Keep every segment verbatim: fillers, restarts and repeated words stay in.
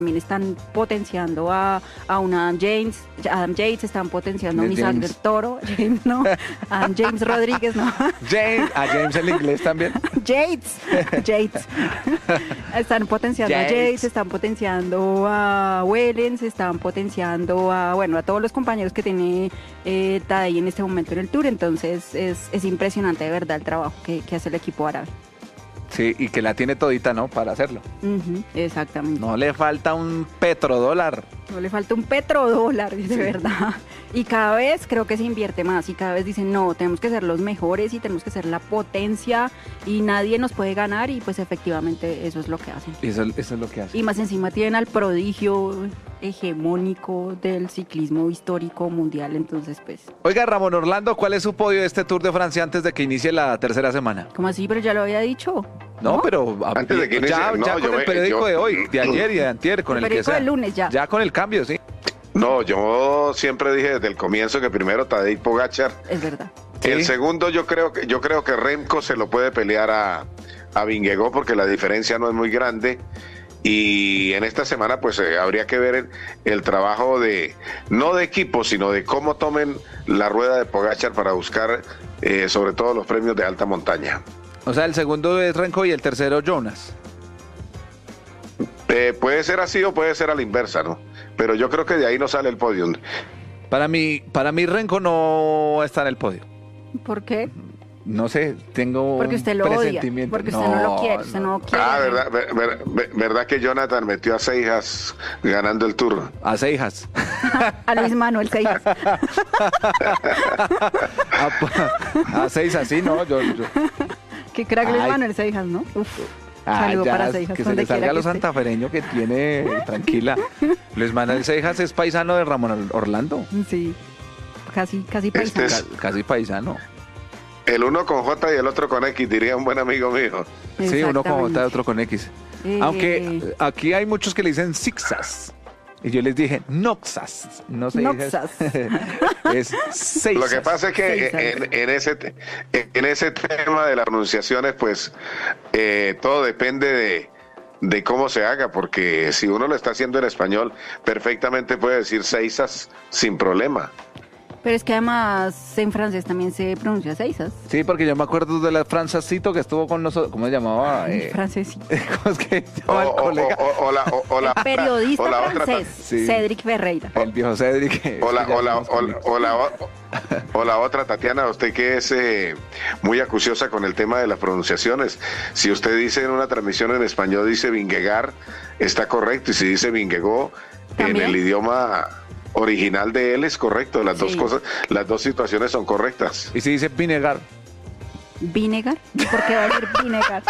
también están potenciando a, a una Adam James, Adam Yates, están potenciando a un Isaac del Toro, James no, a James Rodríguez no. James, a James el inglés también. Yates, Yates. Están potenciando Yates. a Yates, están potenciando a Wellens, están potenciando a, bueno, a todos los compañeros que tiene eh, Tadej en este momento en el Tour, entonces es, es impresionante de verdad el trabajo que, que hace el equipo árabe. Sí, y que la tiene todita, ¿no? Para hacerlo. Uh-huh, exactamente. No le falta un petrodólar. No le falta un petrodólar, de sí. verdad. Y cada vez creo que se invierte más y cada vez dicen, no, tenemos que ser los mejores y tenemos que ser la potencia y nadie nos puede ganar y pues efectivamente eso es lo que hacen. Eso, eso es lo que hacen. Y más encima tienen al prodigio hegemónico del ciclismo histórico mundial, entonces pues... Oiga, Ramón Orlando, ¿cuál es su podio de este Tour de Francia antes de que inicie la tercera semana? ¿Cómo así? Pero ya lo había dicho. No, ¿no? Pero antes de que inicie, ya, no, ya con yo, el periódico yo, de hoy, de ayer y de antier, con el, el, el que sea. del lunes ya. Ya con el cambio, sí. No, yo siempre dije desde el comienzo que primero Tadej Pogačar. Es verdad. El ¿Sí? segundo yo creo que yo creo que Remco se lo puede pelear a, a Vingegaard porque la diferencia no es muy grande. Y en esta semana pues eh, habría que ver el, el trabajo de, no de equipo, sino de cómo tomen la rueda de Pogačar para buscar eh, sobre todo los premios de alta montaña. O sea, el segundo es Renko y el tercero Jonas. Eh, puede ser así o puede ser a la inversa, ¿no? Pero yo creo que de ahí no sale el podio. Para mí, para mí Renko no está en el podio. ¿Por qué? No sé, tengo porque usted lo odia, porque usted no, no lo quiere, usted no, no quiere. Ah, verdad, ver, ver, verdad que Jonathan metió a Seijas ganando el Tour. A Seijas. A Luis Manuel Seijas. a, a Seijas, sí, no, yo, yo. Qué crack Luis Manuel Seijas, ¿no? Uf. Ah, saludo ya, para Seijas. Que se le salga lo santafereño que tiene, tranquila. Luis Manuel Seijas es paisano de Ramón Orlando. Sí, casi, casi paisano. Este es... Casi paisano. El uno con J y el otro con X, diría un buen amigo mío. Sí, uno con J y otro con X. Eh... Aunque aquí hay muchos que le dicen Zixas. Y yo les dije Noxas. No sé. Noxas. Es Seisas. Lo que pasa es que en, en, ese, en ese tema de las pronunciaciones, pues eh, todo depende de, de cómo se haga. Porque si uno lo está haciendo en español, perfectamente puede decir Seisas sin problema. Pero es que además en francés también se pronuncia Seisas. Sí, porque yo me acuerdo de la Francesito que estuvo con nosotros. ¿Cómo se llamaba? Eh, Francesito. ¿Cómo es que se llamaba o, el colega? O, o, o la, o, o la, el periodista o la francés, otra, sí. Cédric Ferreira. El viejo Cédric. O la, o, la, o, o, la, o la otra, Tatiana, usted que es eh, muy acuciosa con el tema de las pronunciaciones. Si usted dice en una transmisión en español, dice Vingegaard, está correcto. Y si dice Vingegaard, en el idioma original de él es correcto, las sí. dos cosas, las dos situaciones son correctas. ¿Y si dice Vinegar? ¿Vinegar? ¿Por qué va a decir Vinegar?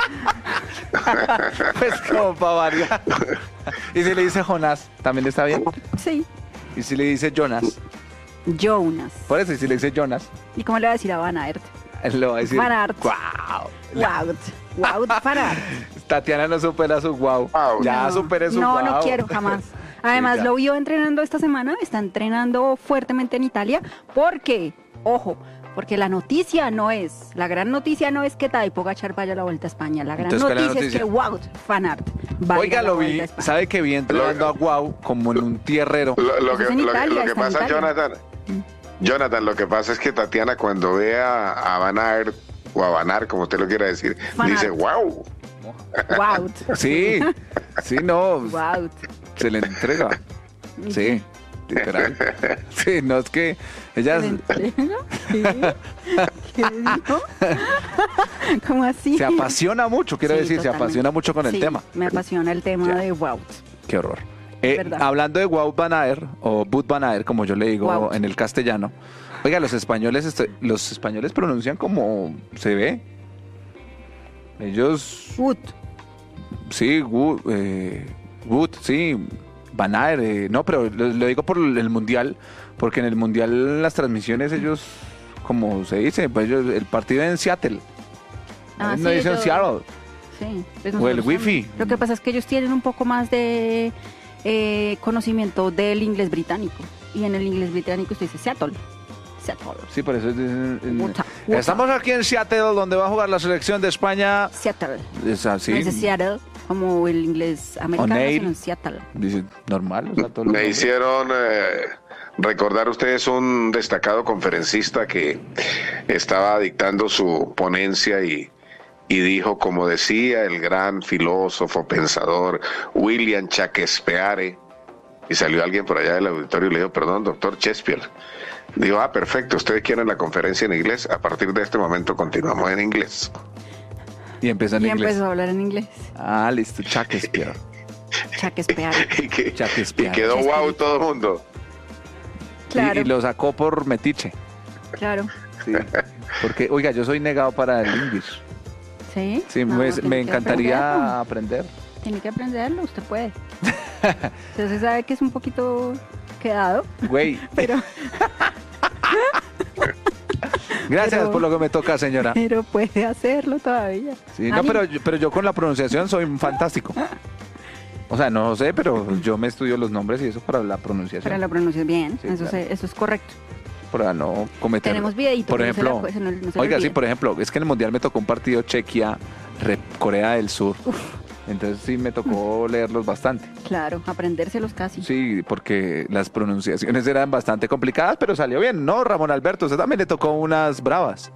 Pues como para variar. ¿Y si le dice Jonás, también está bien? Sí. ¿Y si le dice Jonas? Jonas. Por eso, ¿y si le dice Jonas? ¿Y cómo le va a decir a Van Aert? Él lo va a decir Van Aert. Wow. Wow. Wow, Van Aert. Tatiana no supera su wow. wow. Ya no, supere su no, wow. No, no quiero jamás. Además, sí, lo vio entrenando esta semana, está entrenando fuertemente en Italia, porque, ojo, porque la noticia no es, la gran noticia no es que Tadej Pogačar vaya a la Vuelta a España, la gran noticia, noticia es que Wout van Aert va Oiga, a la lo Vuelta vi, a España. sabe que vi entrenando a Wow como en un tierrero. Lo, lo que, lo, Italia, lo que pasa, Jonathan, ¿Mm? Jonathan, lo que pasa es que Tatiana cuando ve a, a Van Aert, o a Van Aert, como usted lo quiera decir, Van dice, Aert. wow. Wout. Sí, sí, no. Wout. Se le entrega. Sí, literal. Sí, no es que ella... ¿Se le entrega? ¿Sí? ¿Qué dijo? ¿Cómo así? Se apasiona mucho, quiero sí, decir, totalmente. Se apasiona mucho con el sí, tema. Me apasiona el tema ya. de Wout. Qué horror. Eh, hablando de Wout van Aert, o Wout van Aert, como yo le digo Wout. En el castellano. Oiga, los españoles, los españoles pronuncian como se ve. Ellos... Wout. Sí, Wout, eh, Wout, sí, Van Aert, eh, no, pero lo, lo digo por el mundial, porque en el mundial las transmisiones ellos, como se dice, pues ellos, el partido en Seattle, ah, no sí, dicen yo, Seattle, sí, pues o el wifi. Lo que pasa es que ellos tienen un poco más de eh, conocimiento del inglés británico, y en el inglés británico usted dice Seattle. Seattle. Sí, por eso es, es, es, Utah, Utah. Estamos aquí en Seattle, donde va a jugar la selección de España. Seattle. Es así. No es Seattle. como el inglés americano, O'Neill. sino en Seattle. Dice, normal. O sea, todos los Me nombres. hicieron eh, recordar ustedes un destacado conferencista que estaba dictando su ponencia y, y dijo, como decía el gran filósofo, pensador William Shakespeare, y salió alguien por allá del auditorio y le dijo, perdón, doctor Shakespeare. Dijo, ah, perfecto, ustedes quieren la conferencia en inglés, a partir de este momento continuamos en inglés. Y empezó en Y inglés. empezó a hablar en inglés. Ah, listo, Shakespeare. Shakespeare. Y, que- Shakespeare. y quedó Shakespeare. wow todo el mundo. Y- Claro, Y, lo sacó por metiche. claro. Sí. Porque, oiga, yo soy negado para el English. Sí. Sí, No, me, tiene me que encantaría aprenderlo. aprender. Tiene que aprenderlo, usted puede. Usted se sabe que es un poquito quedado, Güey, pero, gracias Pero- por lo que me toca, señora. pero puede hacerlo todavía. Sí, no, Ánimo. pero, yo- pero yo con la pronunciación soy un fantástico. O sea, no sé, pero yo me estudio los nombres y eso para la pronunciación. Pero la pronuncia bien, Sí, eso, claro. se- eso es correcto. Para no cometer. Tenemos videíto. Por que no se ejemplo, la- se no- no se le oiga, sí, olvide. por ejemplo, es que en el Mundial me tocó un partido Chequia, Re- Corea del Sur. Entonces sí me tocó leerlos bastante. Claro, aprendérselos casi. Sí, porque las pronunciaciones eran bastante complicadas, pero salió bien, ¿no, Ramón Alberto? Usted también le tocó unas bravas.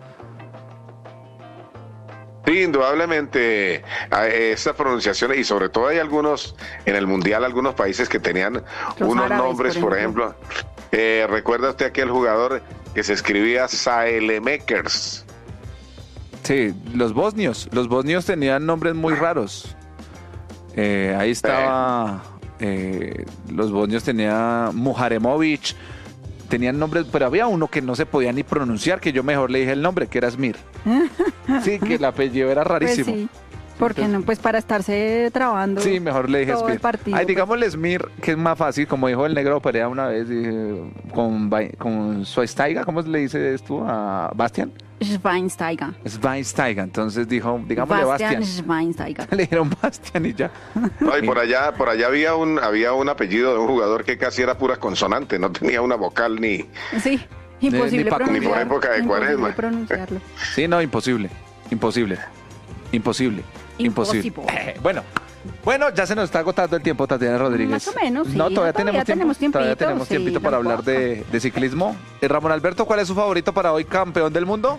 Sí, indudablemente, a estas pronunciaciones, y sobre todo hay algunos, en el Mundial, algunos países que tenían Los unos árabes, nombres, por por ejemplo, eh, ¿recuerda usted aquel jugador que se escribía Saelemaekers? Sí, los bosnios. Los bosnios tenían nombres muy raros. Eh, ahí estaba. eh, los bosnios tenían Muharemovic. Tenían nombres, pero había uno que no se podía ni pronunciar, que yo mejor le dije el nombre, que era Smir. Sí, que el apellido era Pues rarísimo. sí, porque no, pues para estarse trabando. Sí, mejor le dije todo el Smir. partido, Ay, pues. digámosle Smir, que es más fácil, como dijo el negro Perea una vez, dije, con, Bai- con Schweinsteiger, ¿cómo le dice esto a Bastian? Schweinsteiger. Schweinsteiger, entonces dijo, digámosle Bastian Bastian. Schweinsteiger. Le dijeron Bastian y ya. No, y por allá, por allá había un, había un apellido de un jugador que casi era pura consonante, no tenía una vocal ni. Sí, imposible ni pa- pronunciarlo. ni por época de imposible Cuaresma. pronunciarlo. Sí, no, imposible. Imposible. Imposible. Imposible. Impossible. Eh, bueno. Bueno, ya se nos está agotando el tiempo, Tatiana Rodríguez. Más o menos, sí. No, todavía, Todavía tenemos tiempo. tenemos tiempito, todavía tenemos sí, tiempito para no hablar de, de ciclismo. Eh, Ramón Alberto, ¿cuál es su favorito para hoy, campeón del mundo?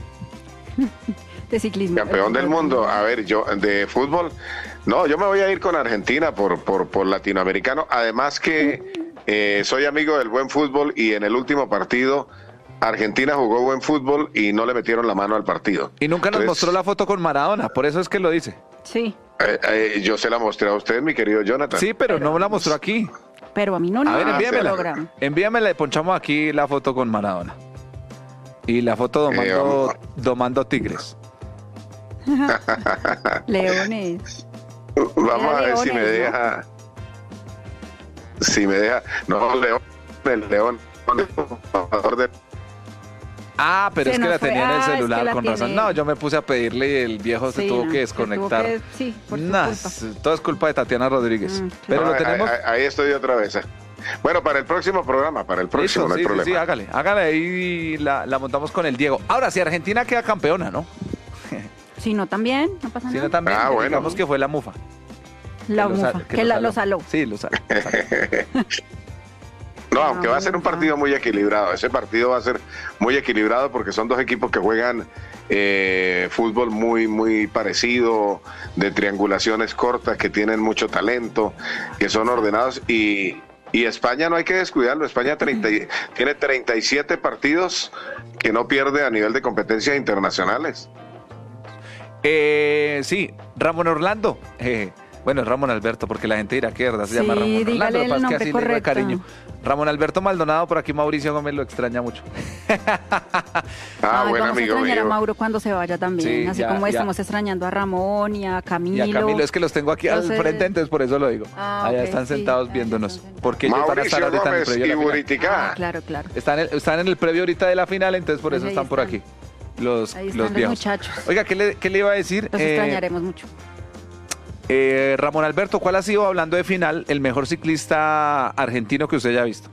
De ciclismo. Campeón del mundo, a ver, yo de fútbol, no, yo me voy a ir con Argentina por, por, por latinoamericano, además que eh, soy amigo del buen fútbol y en el último partido Argentina jugó buen fútbol y no le metieron la mano al partido. Y nunca nos Entonces, mostró la foto con Maradona, por eso es que lo dice. Sí, eh, eh, yo se la mostré a usted, mi querido Jonathan. Sí, pero no la mostró aquí. pero a mí no, no. A ver, Ah, envíamela. programa. Envíamela y ponchamos aquí la foto con Maradona. Y la foto domando, Eh, vamos. domando tigres. Leones. Vamos Era a ver si Leones, me ¿no? deja, si me deja, no, León, el León, jugador de Ah, pero Se es que nos la fue. tenía en el Ah, es que celular, la con razón. tiene. No, yo me puse a pedirle y el viejo se Sí, tuvo no, que se tuvo desconectar. que- sí, por su Nah, culpa. s- todo es culpa de Tatiana Rodríguez. Mm, Pero No, lo ahí- tenemos. ahí, ahí estoy otra vez. eh. Bueno, para el próximo programa, para el próximo, Listo, no hay sí, sí, problema. sí, hágale. Hágale ahí y la, la montamos con el Diego. Ahora, si Argentina queda campeona, ¿no? Si no, también, no pasa Si no, nada. también. Ah, bueno. Digamos que fue la mufa. La Que lo mufa, sal- que, la, lo saló. Sí, lo saló. No, aunque va a ser un No, partido muy equilibrado. Ese partido va a ser muy equilibrado porque son dos equipos que juegan eh, fútbol muy, muy parecido, de triangulaciones cortas, que tienen mucho talento, que son ordenados. Y, y España no hay que descuidarlo. España treinta y- tiene treinta y siete partidos que no pierde a nivel de competencias internacionales. Eh, sí, Ramón Orlando. Eh, bueno, es Ramón Alberto, porque la gente dirá que de verdad se Sí, llama Ramón Orlando. dígale Lo que el pasa es que nombre así le digo de correcto. cariño. Ramón Alberto Maldonado, por aquí Mauricio Gómez lo extraña mucho. Ah, Ay, buen vamos amigo a extrañar a mío. Mauro cuando se vaya también, Sí, así ya, como ya. estamos extrañando a Ramón y a Y Camilo. a Camilo, es que los tengo aquí al Entonces- frente, entonces por eso lo digo. Ah, Allá ok, están sí, sentados allá viéndonos. están sentados. Porque ellos van a estar Mauricio ahorita en el Gómez previo y de la final. Buriticá. Ah, claro, claro. Están en, el, están en el previo ahorita de la final, entonces por Pues eso ahí están por están. aquí. Los, Ahí están los los viejos. muchachos. Oiga, ¿qué le, qué le iba a decir? Los Eh, extrañaremos mucho. eh, Ramón Alberto, ¿cuál ha sido, hablando de final, el mejor ciclista argentino que usted haya visto?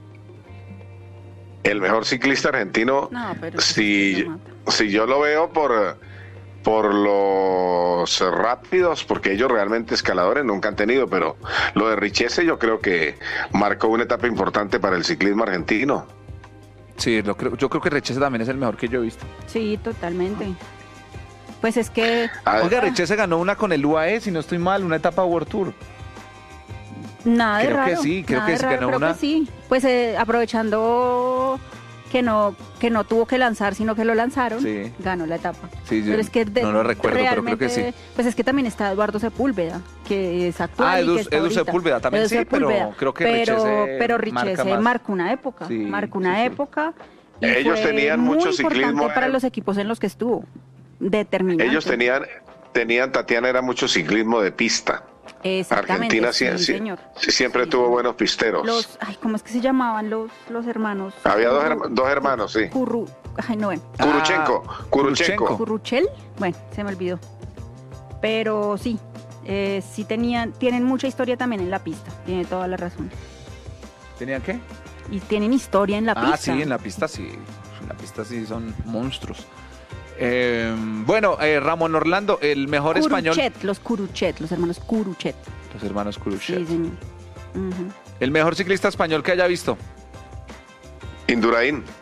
El mejor ciclista argentino, No, pero si, se mata. si yo lo veo por, por los rápidos, porque ellos realmente escaladores nunca han tenido, pero lo de Richese yo creo que marcó una etapa importante para el ciclismo argentino. Sí, lo creo, yo creo que Richese también es el mejor que yo he visto. Sí, totalmente. Pues es que... Ah, Oiga, Richese ganó una con el U A E, si no estoy mal, una etapa World Tour. Nada de Creo que raro. sí, creo nada que de sí, raro, ganó creo una. que sí. Pues eh, aprovechando que no que no tuvo que lanzar, sino que lo lanzaron, Sí. ganó la etapa. Sí, yo Pero es que de- no lo recuerdo, pero creo realmente, que sí. Pues es que también está Eduardo Sepúlveda, que es actual. Ah, y Edu- que está Edu ahorita. Sepúlveda también Edu sí, pero Sepúlveda. creo que pero, Richese pero marca Richese más. marcó una época, Sí, marcó una sí, sí. época. Y Ellos fue tenían muy mucho importante ciclismo, para eh. los equipos en los que estuvo. Determinante. Ellos tenían, tenían, Tatiana, era mucho ciclismo de pista. Exactamente, Argentina sí, sí- sí- señor. sí, siempre Sí. tuvo buenos pisteros. Los, ay, ¿cómo es que se llamaban los, los hermanos? Había dos, Curru- herma- dos hermanos, sí. Curru, ay, no, bueno. Kuruchenko, Ah, Kuruchenko. Curruchel, bueno, se me olvidó. Pero sí, eh, sí tenían, tienen mucha historia también en la pista, tiene toda la razón. ¿Tenían qué? Y tienen historia en la Ah, pista. sí, en la pista sí. En la pista sí son monstruos. Eh, bueno, eh, Ramón Orlando, el mejor español. Curuchet, los Curuchet, los hermanos Curuchet. Los hermanos Curuchet. Sí, señor. Ujú. El mejor ciclista español que haya visto. Indurain.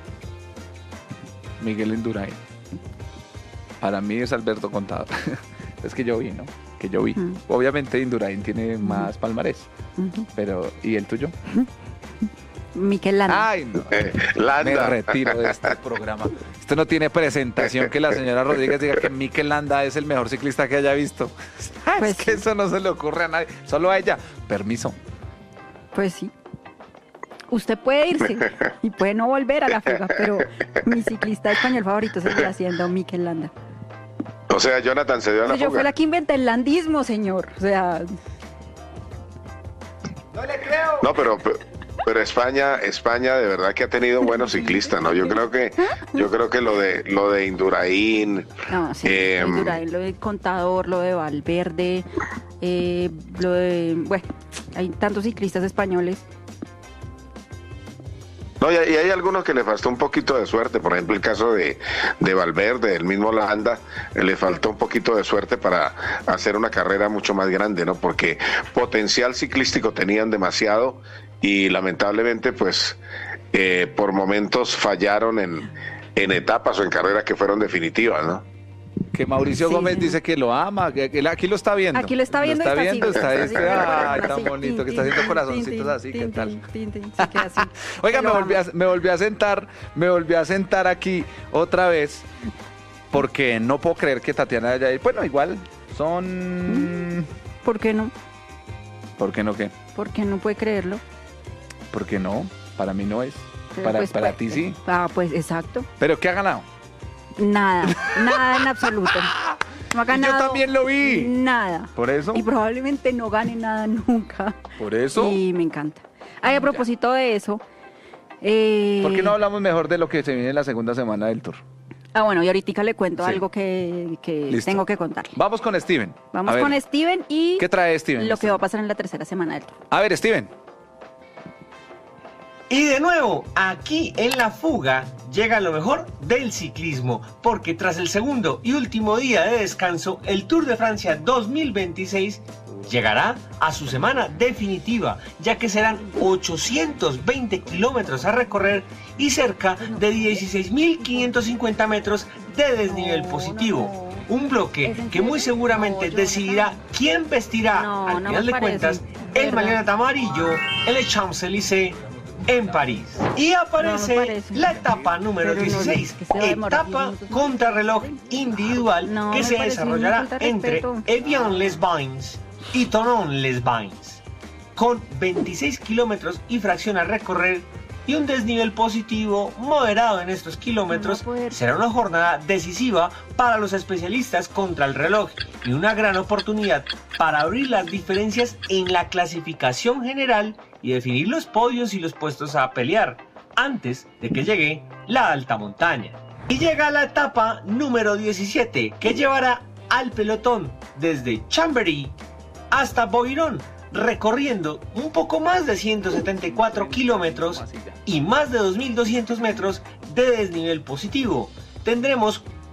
Miguel Indurain. Para mí es Alberto Contador. Es que yo vi, ¿no? Que yo vi. Ujú. Obviamente Indurain tiene más palmarés. Ujú. Pero, ¿y el tuyo? Miquel Landa. Ay, no. Eh, Me Landa. retiro de este programa. Esto no tiene presentación que la señora Rodríguez diga que Mikel Landa es el mejor ciclista que haya visto. Pues es que sí. eso no se le ocurre a nadie, solo a ella. Permiso. Pues sí. Usted puede irse y puede no volver a la fuga, pero mi ciclista español favorito seguirá siendo Miquel Landa. O sea, Jonathan se dio a la Pues yo fui fuga. la que inventé el landismo, señor. O sea, No, pero, pero pero España, España de verdad que ha tenido buenos ciclistas, ¿no? Yo creo que, yo creo que lo de lo de Indurain, no, sí, Eh, el Indurain, lo de Contador, lo de Valverde, eh, lo de, bueno, hay tantos ciclistas españoles. no, y hay, y hay algunos que le faltó un poquito de suerte, por ejemplo el caso de, de Valverde, el mismo Landa, eh, le faltó un poquito de suerte para hacer una carrera mucho más grande, ¿no? Porque potencial ciclístico tenían demasiado y lamentablemente pues eh, por momentos fallaron en, en etapas o en carreras que fueron definitivas, ¿no? Que Mauricio Sí, Gómez sí. dice que lo ama, que, que él aquí lo está viendo. Aquí lo está viendo, Lo está y viendo, está está, así, este, está ay, así, tan tin, bonito, que tin, está haciendo tin, corazoncitos tin, así, ¿qué tin, tal? tin, tin, se queda así. Oiga, Se me lo volví, a, ama. me volví a sentar, me volví a sentar aquí otra vez, porque no puedo creer que Tatiana haya ido. Bueno, igual, son... ¿Por qué no? ¿Por qué no qué? ¿Por qué no puede creerlo? ¿Por qué no? Para mí no es. Pero Para, pues, para pues, ti sí. Ah, pues exacto. ¿Pero qué ha ganado? Nada, nada en absoluto. No ha Y ganado yo también lo vi. nada. ¿Por eso? Y probablemente no gane nada nunca. ¿Por eso? Y me encanta. Ay, a propósito de eso. eh, ¿Por qué no hablamos mejor de lo que se viene en la segunda semana del tour? Ah, bueno, y ahorita le cuento Sí. algo que, que Listo. tengo que contarle. Vamos con Steven. Vamos A ver, con Steven y ¿qué trae Steven? lo que va a pasar en la tercera semana del tour. A ver, Steven. Y de nuevo, aquí en La Fuga llega lo mejor del ciclismo, porque tras el segundo y último día de descanso, el Tour de Francia dos mil veintiséis llegará a su semana definitiva, ya que serán ochocientos veinte kilómetros a recorrer y cerca de dieciséis mil quinientos cincuenta metros de desnivel positivo. Un bloque que muy seguramente decidirá quién vestirá No, al no final me de parece, cuentas de el verdad. maillot amarillo en el Champs-Élysées en París. Y aparece No me parece. la etapa número Pero no, dieciséis, que se va a demorar diez etapa minutos. contrarreloj individual No, que me se parece una desarrollará falta de entre respeto. Evian-les-Bains y Thonon-les-Bains, con veintiséis kilómetros y fracción a recorrer y un desnivel positivo moderado en estos kilómetros. No va a poder. Será una jornada decisiva para los especialistas contra el reloj y una gran oportunidad para abrir las diferencias en la clasificación general y definir los podios y los puestos a pelear antes de que llegue la alta montaña. Y llega la etapa número diecisiete, que llevará al pelotón desde Chambéry hasta Boiron, recorriendo un poco más de ciento setenta y cuatro kilómetros y más de dos mil doscientos metros de desnivel positivo. Tendremos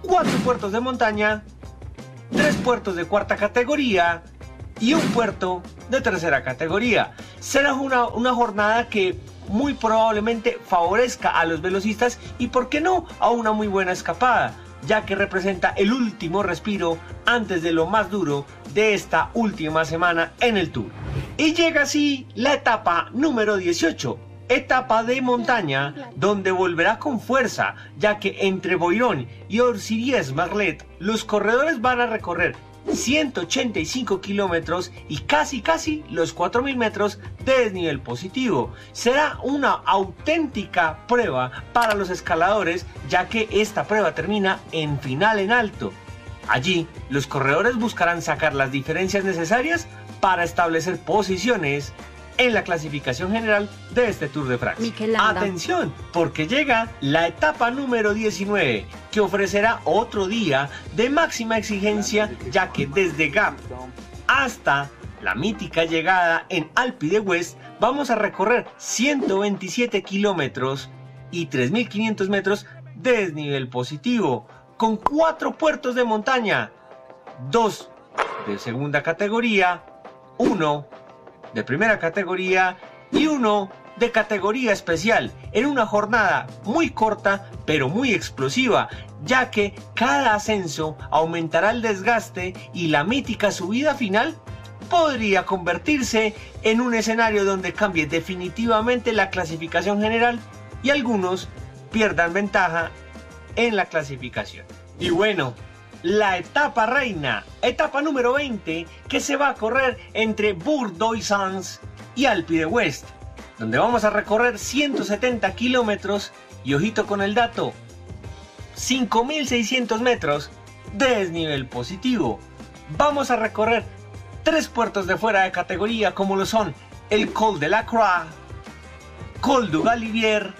cuatro puertos de montaña, tres puertos de cuarta categoría y un puerto de tercera categoría. Será una, una jornada que muy probablemente favorezca a los velocistas y, por qué no, a una muy buena escapada, ya que representa el último respiro antes de lo más duro de esta última semana en el Tour. Y llega así la etapa número dieciocho, etapa de montaña, donde volverá con fuerza, ya que entre Boirón y Orsières-Marlet los corredores van a recorrer ciento ochenta y cinco kilómetros y casi casi los cuatro mil metros de desnivel positivo. Será una auténtica prueba para los escaladores, ya que esta prueba termina en final en alto. Allí los corredores buscarán sacar las diferencias necesarias para establecer posiciones en la clasificación general de este Tour de Francia. Atención, porque llega la etapa número diecinueve, que ofrecerá otro día de máxima exigencia, ya que desde Gap hasta la mítica llegada en Alpe d'Huez vamos a recorrer ciento veintisiete kilómetros y tres mil quinientos metros de desnivel positivo, con cuatro puertos de montaña, dos de segunda categoría, uno de primera categoría y uno de categoría especial, en una jornada muy corta pero muy explosiva, ya que cada ascenso aumentará el desgaste y la mítica subida final podría convertirse en un escenario donde cambie definitivamente la clasificación general y algunos pierdan ventaja en la clasificación. Y bueno, la etapa reina, etapa número veinte, que se va a correr entre Bourg-d'Oisans y Alpe d'Huez, donde vamos a recorrer ciento setenta kilómetros y, ojito con el dato, cinco mil seiscientos metros de desnivel positivo. Vamos a recorrer tres puertos de fuera de categoría, como lo son el Col de la Croix, Col du Galibier,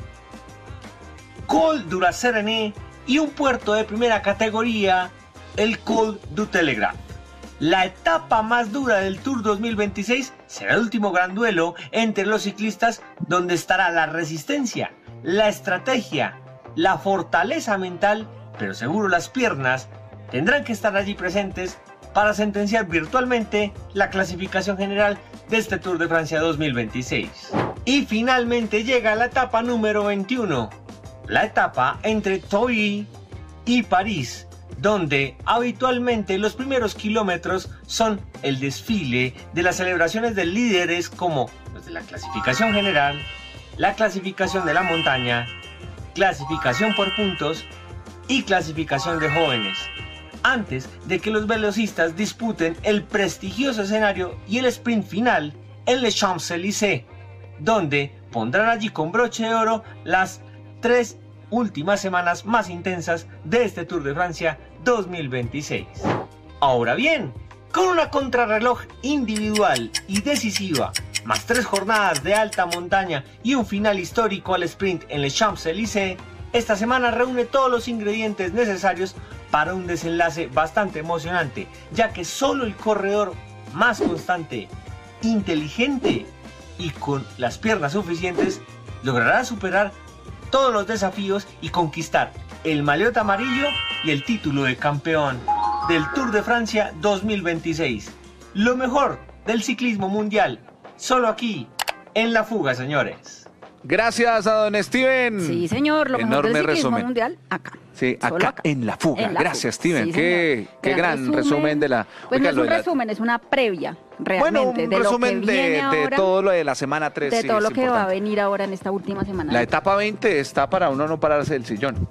Col du la Serenée y un puerto de primera categoría, el Col du Telegraph. La etapa más dura del Tour dos mil veintiséis será el último gran duelo entre los ciclistas, donde estará la resistencia, la estrategia, la fortaleza mental, pero seguro las piernas tendrán que estar allí presentes para sentenciar virtualmente la clasificación general de este Tour de Francia dos mil veintiséis. Y finalmente llega la etapa número veintiuno, la etapa entre Toulouse y París, donde habitualmente los primeros kilómetros son el desfile de las celebraciones de líderes, como los de la clasificación general, la clasificación de la montaña, clasificación por puntos y clasificación de jóvenes, antes de que los velocistas disputen el prestigioso escenario y el sprint final en Les Champs-Élysées, donde pondrán allí con broche de oro las tres últimas semanas más intensas de este Tour de Francia dos mil veintiséis. Ahora bien, con una contrarreloj individual y decisiva, más tres jornadas de alta montaña y un final histórico al sprint en Les Champs-Élysées, esta semana reúne todos los ingredientes necesarios para un desenlace bastante emocionante, ya que solo el corredor más constante, inteligente y con las piernas suficientes logrará superar todos los desafíos y conquistar el maillot amarillo y el título de campeón del Tour de Francia dos mil veintiséis. Lo mejor del ciclismo mundial, solo aquí, en La Fuga, señores. Gracias a don Steven. Sí, señor, lo mejor Enorme del ciclismo resumen. mundial, acá. Sí, Solo acá, acá. en La Fuga. En La Gracias, Fuga. Steven. Sí, qué, señor. qué gran resumen, resumen de la... Pues Oiga, no lo es un de la- resumen, es una previa, Bueno, realmente, un de lo que resumen de, viene de ahora, todo lo de la semana tres. de sí, todo es lo que va a importante. venir ahora en esta última semana. La etapa veinte está para uno no pararse del sillón.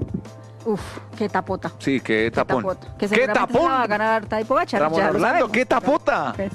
Uf, qué tapota. Sí, qué Qué tapón. tapota. Que ¿Qué seguramente se la va a tapón? ganar Tadej Pogačar, Ramón ya lo Orlando, sabemos. qué tapota. Pues,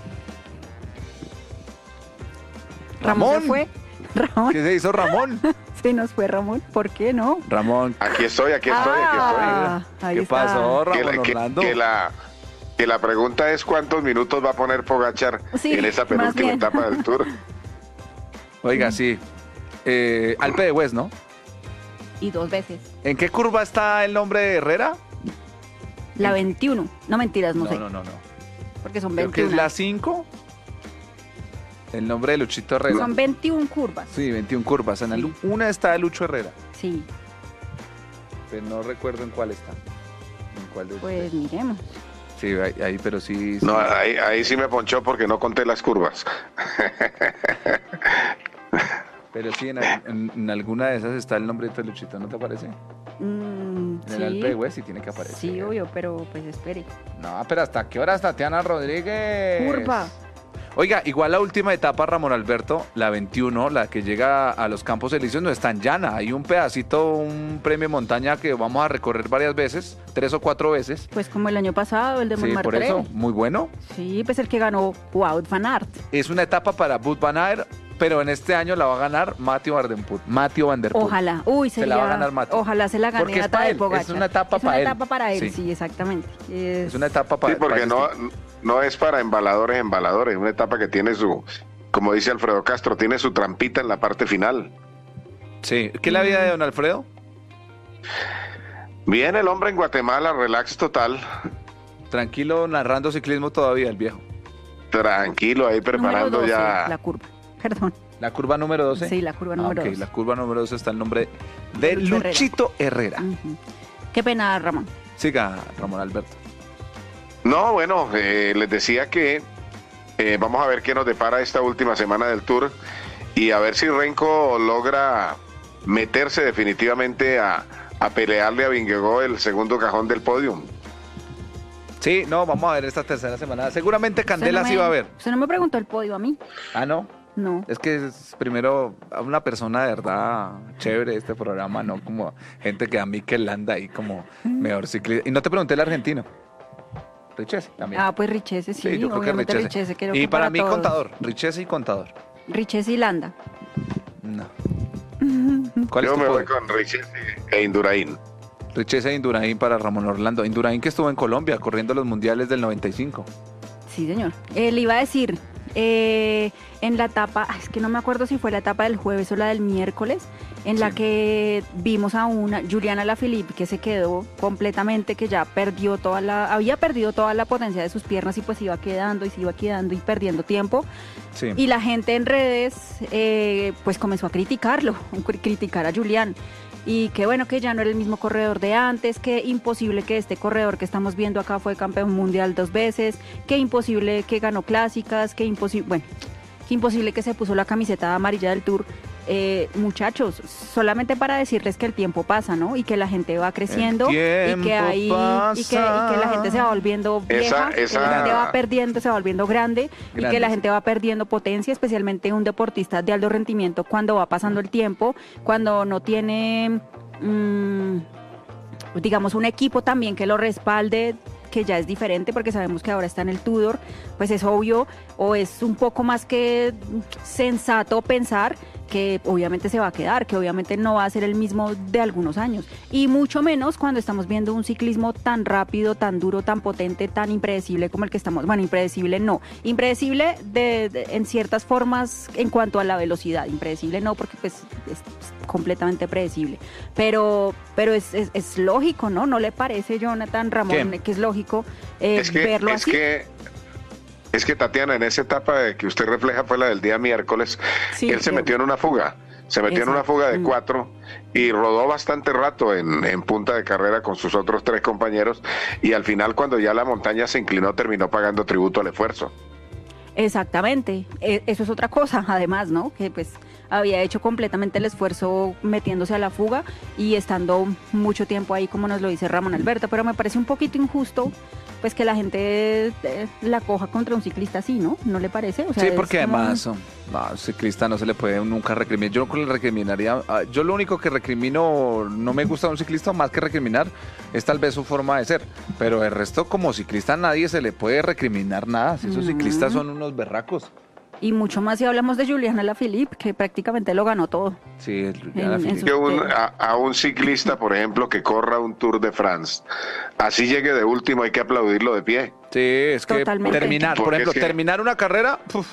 Ramón Ramón. se fue. Ramón. ¿Qué se hizo Ramón? Se nos fue Ramón. ¿Por qué no? Ramón. Aquí estoy, aquí estoy, Ah, aquí ahí ¿Qué está. pasó, estoy. Que Ramón la, que- Orlando? que la, que la pregunta es cuántos minutos va a poner Pogačar Sí, en esa más penúltima bien. etapa del Tour. Oiga, sí. Eh, Alpe d'Huez, ¿no? Y dos veces. ¿En qué curva está el nombre de Herrera? La veintiuno. No mentiras, no, no, sé. no, no, no. Porque son Creo que veintiuno. es la cinco. El nombre de Luchito Herrera. Son veintiuna curvas. Sí, veintiuna curvas. En la Sí. lu- una está Lucho Herrera. Sí. pero no recuerdo en cuál está. ¿En cuál de Pues ustedes? miremos. Sí, ahí, ahí, pero sí. sí. No, ahí, ahí sí me ponchó porque no conté las curvas. Pero sí, en, en- en alguna de esas está el nombre de Luchito, ¿no te parece? Mm, En el sí. Alpe de Hues sí tiene que aparecer. Sí, obvio, pero pues espere. No, pero ¿hasta qué hora Tatiana Rodríguez? Curva. Oiga, igual la última etapa, Ramón Alberto, la veintiuno, la que llega a los Campos Elíseos, no es tan llana. Hay un pedacito, un premio montaña que vamos a recorrer varias veces, tres o cuatro veces. Pues como el año pasado, el de Sí, Montmartre. por eso, muy bueno. Sí, pues el que ganó Wout van Aert. Es una etapa para Wout van Aert, pero en este año la va a ganar Mathieu Van Der Poel. Mathieu Van Der Poel. Ojalá. Uy, Se sería, la va a ganar Mathieu. Ojalá se la gane Porque es a pa' Tadej él, Pogacar. es una etapa Es una pa' él. etapa para él, Sí. sí, exactamente. Es, Es una etapa para Sí, porque para no, este- no es para embaladores, embaladores, es una etapa que tiene su, como dice Alfredo Castro, tiene su trampita en la parte final. Sí. ¿Qué es la vida de don Alfredo? Bien, el hombre en Guatemala, relax total, Tranquilo, narrando ciclismo todavía, el viejo. tranquilo, ahí número preparando doce, ya. la curva. Perdón. ¿La curva número doce? Sí, la curva Ah, número ok, doce. la curva número doce está el nombre de Lucho Herrera. Luchito Herrera. Ujú. Qué pena, Ramón. Siga, Ramón Alberto. No, bueno, eh, les decía que eh, vamos a ver qué nos depara esta última semana del Tour y a ver si Renko logra meterse definitivamente a, a pelearle a Vingegaard el segundo cajón del podium. Sí, no, vamos a ver esta tercera semana. Seguramente Candela Usted no sí me- va a ver. Usted no me preguntó el podio a mí. Ah, no. No. Es que es primero a una persona de verdad chévere este programa, no como gente que a mí que Landa ahí como mejor ciclista. Y no te pregunté el argentino. Richese también. Ah, pues Richese, sí, Sí, yo creo que obviamente Richese. Richese, creo y que para, para mí todos. contador, Richese y contador. Richese y Landa. No. ¿Cuál es Yo tu me voy podio? con Richese e Indurain. Richese e Indurain para Ramón Orlando. Indurain que estuvo en Colombia corriendo los mundiales del noventa y cinco. Sí, señor. Eh, le iba a decir, eh, en la etapa, ay, es que no me acuerdo si fue la etapa del jueves o la del miércoles, en la Sí. que vimos a una Juliana Alaphilippe que se quedó completamente, que ya perdió toda la, había perdido toda la potencia de sus piernas y pues iba quedando y se iba quedando y perdiendo tiempo. Sí. Y la gente en redes eh, pues comenzó a criticarlo, a criticar a Julián. Y que bueno, que ya no era el mismo corredor de antes, que imposible que este corredor que estamos viendo acá fue campeón mundial dos veces, que imposible que ganó clásicas, que imposible, bueno, que imposible que se puso la camiseta amarilla del Tour. Eh, muchachos, solamente para decirles que el tiempo pasa, ¿no? Y que la gente va creciendo y tiempo que hay y que, y que la gente se va volviendo Esa- vieja, que esa- la gente va perdiendo, se va volviendo grande, y Grande, que la sí. gente va perdiendo potencia, especialmente un deportista de alto rendimiento cuando va pasando el tiempo, cuando no tiene, mm, digamos, un equipo también que lo respalde, que ya es diferente porque sabemos que ahora está en el Tudor, pues es obvio o es un poco más que sensato pensar que obviamente se va a quedar, que obviamente no va a ser el mismo de algunos años. Y mucho menos cuando estamos viendo un ciclismo tan rápido, tan duro, tan potente, tan impredecible como el que estamos. Bueno, impredecible no. Impredecible de, de- en ciertas formas en cuanto a la velocidad. Impredecible no, porque pues es completamente predecible. Pero, pero es, es, es lógico, ¿no? ¿No le parece, Jonathan, Ramón, ¿Qué? que es lógico eh, Es que, verlo es así? que, es que Tatiana, en esa etapa de que usted refleja fue la del día miércoles, Sí, él se que- metió en una fuga, se metió en una Exacto. fuga de Mm. cuatro y rodó bastante rato en, en punta de carrera con sus otros tres compañeros y al final cuando ya la montaña se inclinó terminó pagando tributo al esfuerzo. Exactamente, E- eso es otra cosa, además, ¿no? Que pues había hecho completamente el esfuerzo metiéndose a la fuga y estando mucho tiempo ahí, como nos lo dice Ramón Alberto, pero me parece un poquito injusto, pues que la gente eh, la coja contra un ciclista así, ¿no? ¿No le parece? O sea, Sí, es porque como- además, no, a un ciclista no se le puede nunca recriminar. Yo no le recriminaría, ah, yo lo único que recrimino, no me gusta de un ciclista más que recriminar, es tal vez su forma de ser. Pero el resto, como ciclista, a nadie se le puede recriminar nada. Si esos Ujú. ciclistas son unos berracos. Y mucho más si hablamos de Julián Alaphilippe, que prácticamente lo ganó todo. Sí, el- En- ya la en Filipe. su- Que un- a, a un ciclista, por ejemplo, que corra un Tour de France, así llegue de último, hay que aplaudirlo de pie. Sí, es que Totalmente. terminar, por Porque ejemplo, es que- terminar una carrera, uf,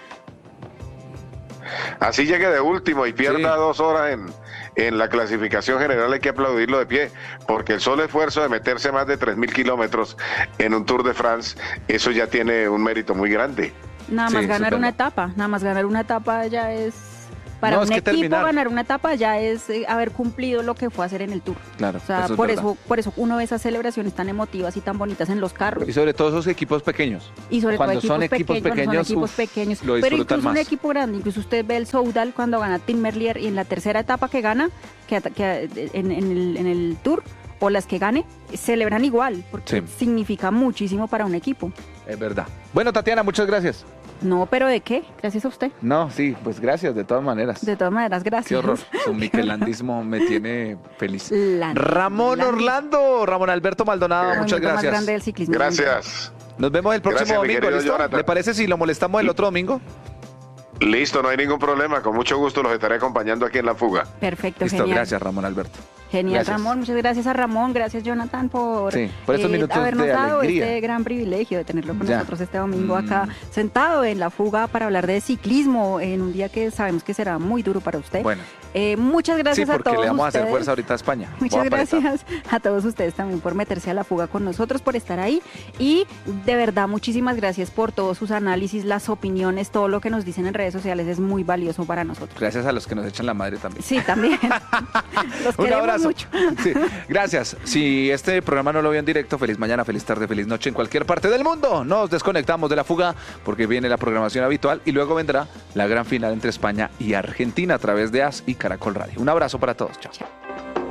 Así llegue de último y pierda Sí. dos horas en, en la clasificación general, hay que aplaudirlo de pie, porque el solo esfuerzo de meterse más de tres mil kilómetros en un Tour de France, eso ya tiene un mérito muy grande. Nada Sí, más eso es ganar una verdad. etapa, nada más ganar una etapa ya es Para No, un es que equipo terminar. ganar una etapa ya es eh, haber cumplido lo que fue hacer en el Tour. Claro, O sea, eso es por verdad. eso, por eso uno ve esas celebraciones tan emotivas y tan bonitas en los carros. Y sobre todo esos equipos pequeños. Y sobre Cuando todo equipos, son equipos pequeños, cuando pequeños, son equipos uf, pequeños. lo Pero disfrutan incluso un más. equipo grande, incluso usted ve el Soudal cuando gana Tim Merlier y en la tercera etapa que gana, que, que en, en el, en el Tour, o las que gane, celebran igual, porque Sí. significa muchísimo para un equipo. Es verdad. Bueno, Tatiana, muchas gracias. No, pero ¿de qué? Gracias a usted. No, sí, pues gracias, de todas maneras. De todas maneras, gracias. Qué horror. Su michelandismo me tiene feliz. Land- Ramón Land- Orlando, Ramón Alberto Maldonado, el muchas movimiento más grande gracias. del ciclismo. Gracias. Nos vemos el próximo Gracias, mi domingo, querido ¿listo? Jonathan. ¿Le parece si lo molestamos el otro domingo? Listo, no hay ningún problema. Con mucho gusto los estaré acompañando aquí en La Fuga. Perfecto, Listo, genial. gracias, Ramón Alberto. Genial, Gracias. Ramón. Muchas gracias a Ramón. Gracias, Jonathan, por, Sí, por estos minutos habernos de dado alegría. este gran privilegio de tenerlo con Ya. nosotros este domingo Mm. acá, sentado en La Fuga para hablar de ciclismo en un día que sabemos que será muy duro para usted. Bueno, Eh, muchas sí, gracias a porque todos le vamos a ustedes. hacer fuerza ahorita a España. Voy Muchas a apretar. gracias a todos ustedes también por meterse a La Fuga con nosotros, por estar ahí y de verdad muchísimas gracias por todos sus análisis, las opiniones, todo lo que nos dicen en redes sociales es muy valioso para nosotros. Gracias a los que nos echan la madre también. Sí, también. Los Un queremos abrazo. mucho. Sí, gracias. Si este programa no lo vio en directo, feliz mañana, feliz tarde, feliz noche en cualquier parte del mundo. Nos desconectamos de La Fuga porque viene la programación habitual y luego vendrá la gran final entre España y Argentina a través de A S y Caracol Radio. Un abrazo para todos. Chao. Chao.